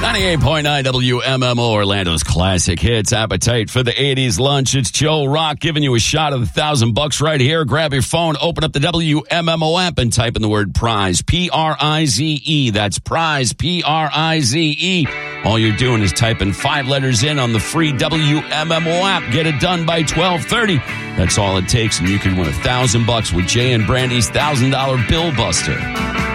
98.9 WMMO, Orlando's classic hits. Appetite for the 80s lunch. It's Joe Rock giving you a shot of $1,000 right here. Grab your phone, open up the WMMO app, and type in the word prize. Prize. That's prize. Prize. All you're doing is typing 5 letters in on the free WMMO app. Get it done by 12:30. That's all it takes, and you can win $1,000 with Jay and Brandy's $1,000 Bill Buster.